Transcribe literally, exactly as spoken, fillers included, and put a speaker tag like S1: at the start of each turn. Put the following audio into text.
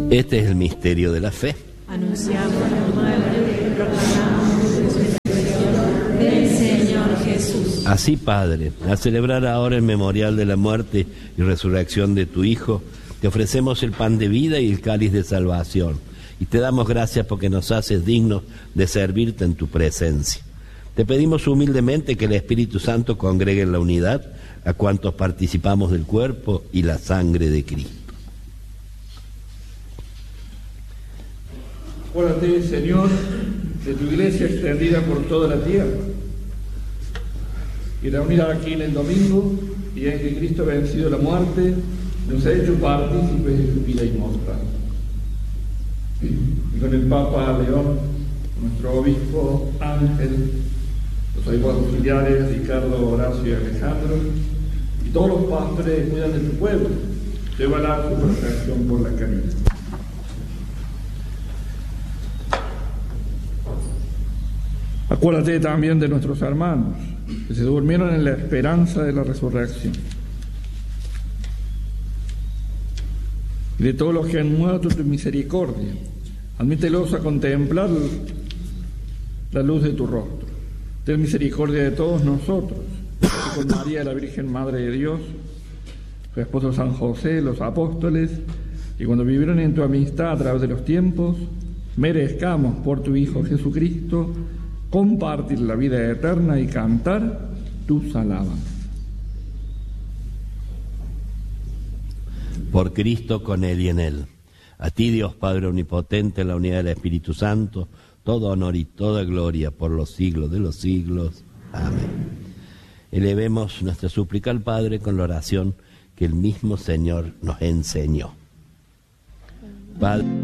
S1: Este es el misterio de la fe.
S2: Anunciamos la muerte y proclamamos la resurrección del Señor Jesús.
S1: Así, Padre, al celebrar ahora el memorial de la muerte y resurrección de tu Hijo, te ofrecemos el pan de vida y el cáliz de salvación, y te damos gracias porque nos haces dignos de servirte en tu presencia. Te pedimos humildemente que el Espíritu Santo congregue en la unidad a cuantos participamos del cuerpo y la sangre de Cristo.
S3: Acuérdate, Señor, de tu iglesia extendida por toda la tierra, y reunida aquí en el domingo, y en que Cristo ha vencido la muerte, nos ha hecho partícipes de su vida inmortal. Y con el Papa León, nuestro obispo Ángel, los obispos auxiliares Ricardo, Horacio y Alejandro, y todos los pastores que cuidan de tu pueblo, te va a dar su protección por la caridad. Acuérdate también de nuestros hermanos que se durmieron en la esperanza de la resurrección, y de todos los que han muerto tu misericordia. Admítelos a contemplar la luz de tu rostro. Ten misericordia de todos nosotros, y con María, la Virgen Madre de Dios, su esposo San José, los apóstoles, y cuando vivieron en tu amistad a través de los tiempos, merezcamos por tu Hijo Jesucristo compartir la vida eterna y cantar tus alabanzas.
S1: Por Cristo, con Él y en Él. A ti, Dios Padre Omnipotente, en la unidad del Espíritu Santo, todo honor y toda gloria por los siglos de los siglos. Amén. Elevemos nuestra súplica al Padre con la oración que el mismo Señor nos enseñó. Padre,